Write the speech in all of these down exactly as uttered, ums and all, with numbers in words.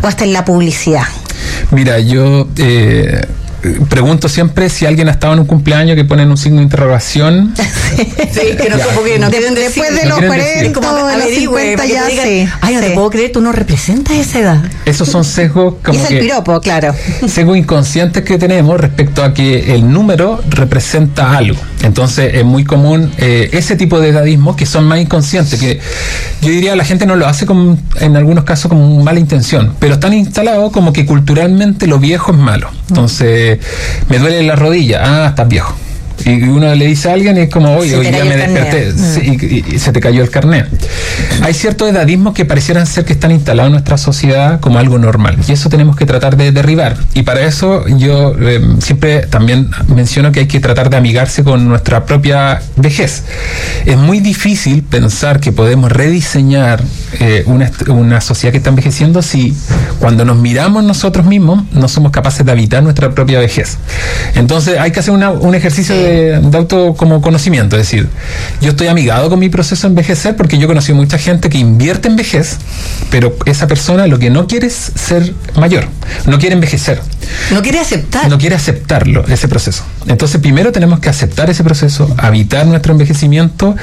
puesta en la publicidad? Mira, yo eh, pregunto siempre si alguien ha estado en un cumpleaños que ponen un signo de interrogación. Sí, que no, porque no quieren decir. Después de no los cuarenta, como de los cincuenta ya digan, sí. Ay, no sí. te puedo creer, tú no representas esa edad. Esos son sesgos como Y es que, el piropo, claro. sesgos inconscientes que tenemos respecto a que el número representa algo. Entonces es muy común eh, ese tipo de edadismos que son más inconscientes, que yo diría la gente no lo hace con, en algunos casos con mala intención, pero están instalados como que culturalmente lo viejo es malo. Entonces me duele la rodilla, ah, estás viejo. Y uno le dice a alguien y es como, oye, hoy día me desperté sí, y, y, y se te cayó el carnet. Hay ciertos edadismos que parecieran ser que están instalados en nuestra sociedad como algo normal, y eso tenemos que tratar de derribar. Y para eso yo eh, siempre también menciono que hay que tratar de amigarse con nuestra propia vejez. Es muy difícil pensar que podemos rediseñar eh, una, una sociedad que está envejeciendo si cuando nos miramos nosotros mismos no somos capaces de habitar nuestra propia vejez. Entonces hay que hacer una, un ejercicio de De, de auto como conocimiento, es decir, yo estoy amigado con mi proceso de envejecer porque yo he conocido mucha gente que invierte en vejez, pero esa persona lo que no quiere es ser mayor, no quiere envejecer. No quiere aceptar. No quiere aceptarlo, ese proceso. Entonces primero tenemos que aceptar ese proceso, habitar nuestro envejecimiento,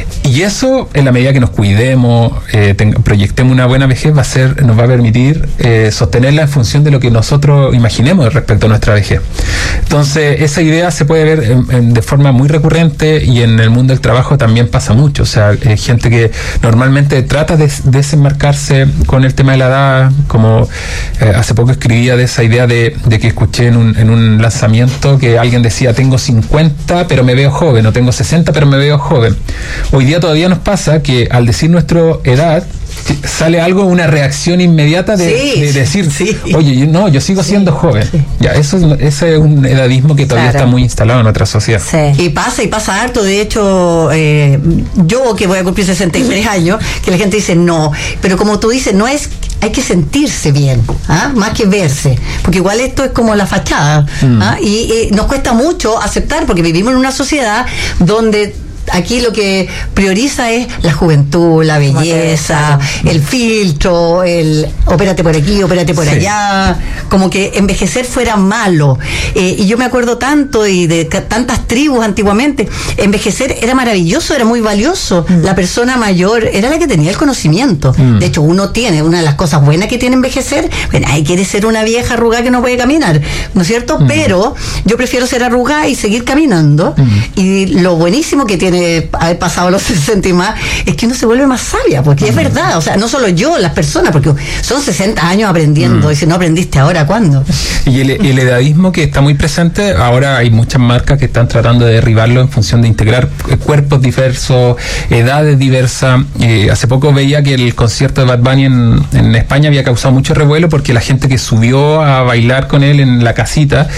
y eso en la medida que nos cuidemos, eh, ten, proyectemos una buena vejez, va a ser, nos va a permitir eh, sostenerla en función de lo que nosotros imaginemos respecto a nuestra vejez. Entonces esa idea se puede ver en, en, de forma muy recurrente, y en el mundo del trabajo también pasa mucho. O sea, eh, gente que normalmente trata de desenmarcarse con el tema de la edad, como eh, hace poco escribía de esa idea de, de que escuché en un, en un lanzamiento que alguien decía, tengo cincuenta pero me veo joven, o tengo sesenta pero me veo joven. Hoy día todavía nos pasa que al decir nuestra edad sale algo, una reacción inmediata de, sí, de decir, sí. oye, yo, no, yo sigo siendo sí, joven. Sí. Ya, eso es, ese es un edadismo que todavía claro. está muy instalado en nuestra sociedad. Sí. Y pasa, y pasa harto. De hecho, eh, yo que voy a cumplir sesenta y tres años, que la gente dice no, pero como tú dices, no es, hay que sentirse bien, ¿ah? Más que verse, porque igual esto es como la fachada, mm. ¿ah? y eh, nos cuesta mucho aceptar, porque vivimos en una sociedad donde aquí lo que prioriza es la juventud, la belleza, el filtro, el opérate por aquí, opérate por sí. allá, como que envejecer fuera malo. Eh, y yo me acuerdo tanto y de c- tantas tribus antiguamente, envejecer era maravilloso, era muy valioso. Mm. La persona mayor era la que tenía el conocimiento. Mm. De hecho, uno tiene, una de las cosas buenas que tiene envejecer, bueno, ahí quiere ser una vieja arrugada que no puede caminar, ¿no es cierto? Mm. Pero yo prefiero ser arrugada y seguir caminando. Mm. Y lo buenísimo que tiene haber pasado los sesenta y más es que uno se vuelve más sabia, porque uh-huh. es verdad, o sea, no solo yo, las personas, porque son sesenta años aprendiendo, uh-huh. y si no aprendiste ahora, ¿cuándo? Y el, el edadismo que está muy presente, ahora hay muchas marcas que están tratando de derribarlo en función de integrar cuerpos diversos, edades diversas. Eh, hace poco veía que el concierto de Bad Bunny en, en España había causado mucho revuelo porque la gente que subió a bailar con él en la casita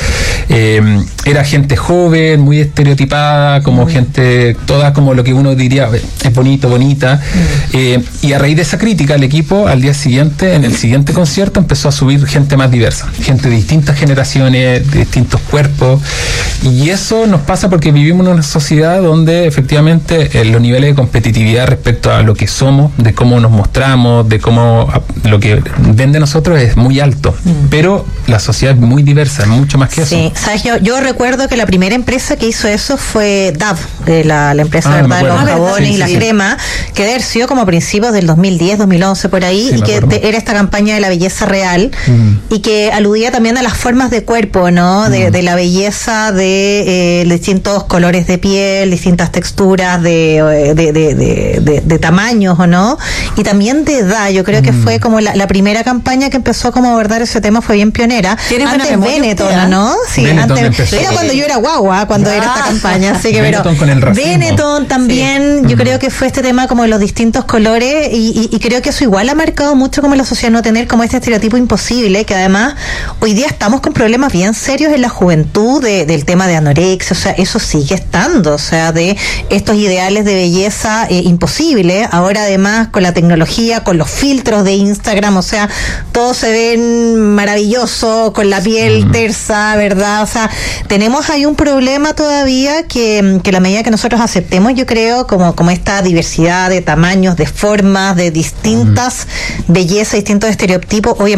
eh, era gente joven, muy estereotipada, como uh-huh. gente toda como lo que uno diría es bonito, bonita, mm. eh, y a raíz de esa crítica el equipo al día siguiente, en el siguiente concierto, empezó a subir gente más diversa, gente de distintas generaciones, de distintos cuerpos, y eso nos pasa porque vivimos en una sociedad donde efectivamente eh, los niveles de competitividad respecto a lo que somos, de cómo nos mostramos, de cómo a, lo que ven de nosotros es muy alto, mm. pero la sociedad es muy diversa, es mucho más que sí. eso. ¿Sabes? Yo, yo recuerdo que la primera empresa que hizo eso fue Dove, de la la empresa, ah, ¿verdad? Los jabones sí, y la sí. crema, que haber sido como a principios del dos mil diez, dos mil once, por ahí, sí, y que te, era esta campaña de la belleza real, mm. y que aludía también a las formas de cuerpo, ¿no? De, mm. de la belleza de eh, distintos colores de piel, distintas texturas, de, de, de, de, de, de tamaños, ¿o no? Y también de edad. Yo creo mm. que fue como la, la primera campaña que empezó como a abordar ese tema, fue bien pionera. Antes Benetton, ¿no? Sí, Benetton antes. empezó. Era cuando yo era guagua, cuando ah. era esta campaña, así que Benetton pero con el racismo. Benetton también, sí. yo uh-huh. creo que fue este tema como de los distintos colores, y, y, y creo que eso igual ha marcado mucho como la sociedad, no tener como este estereotipo imposible, que además hoy día estamos con problemas bien serios en la juventud de, del tema de anorexia, o sea, eso sigue estando, o sea, de estos ideales de belleza eh, imposibles, ahora además con la tecnología, con los filtros de Instagram, o sea, todos se ven maravillosos, con la piel uh-huh. tersa, ¿verdad? O sea, tenemos ahí un problema todavía que, que la medida que nosotros aceptemos, yo creo, como, como esta diversidad de tamaños, de formas, de distintas uh-huh. bellezas, distintos estereotipos, obviamente